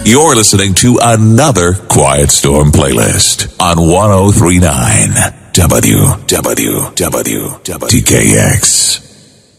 You're listening to another Quiet Storm playlist on 1039 WTKX.